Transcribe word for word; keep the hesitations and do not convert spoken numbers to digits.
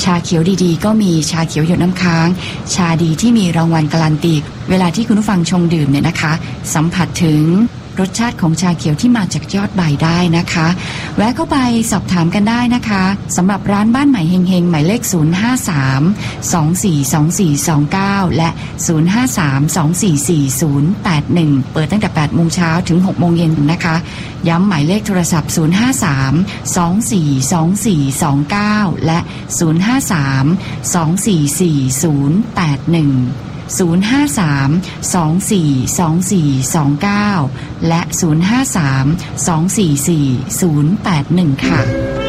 ชาเขียวดีๆก็มีชาเขียวหยดน้ำค้างชาดีที่มีรางวัลการันตีเวลาที่คุณผู้ฟังชงดื่มเนี่ยนะคะสัมผัสถึงรสชาติของชาเขียวที่มาจากยอดใบได้นะคะแวะเข้าไปสอบถามกันได้นะคะสำหรับร้านบ้านใหม่เฮงๆหมายเลขศูนย์ ห้า สาม สอง สี่ สอง สี่ สอง เก้าและศูนย์ ห้า สาม สอง สี่ สี่ ศูนย์ แปด หนึ่งเปิดตั้งแต่ แปด โมงเช้าถึง หก โมงเย็นนะคะย้ำหมายเลขโทรศัพท์ศูนย์ ห้า สาม สอง สี่ สอง สี่ สอง เก้าและศูนย์ ห้า สาม สอง สี่ สี่ ศูนย์ แปด หนึ่งศูนย์ ห้า สาม สอง สี่ สอง สี่ สอง เก้าและศูนย์ ห้า สาม สอง สี่ สี่ ศูนย์ แปด หนึ่งค่ะ